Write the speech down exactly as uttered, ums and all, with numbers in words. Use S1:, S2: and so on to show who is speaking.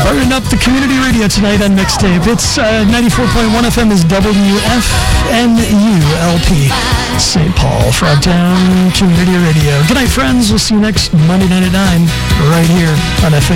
S1: Firing up the community radio tonight on Mixtape. It's uh, ninety-four point one F M is W F N U L P, Saint Paul, Frogtown Community Radio. Good night, friends. We'll see you next Monday night at nine, right here on F A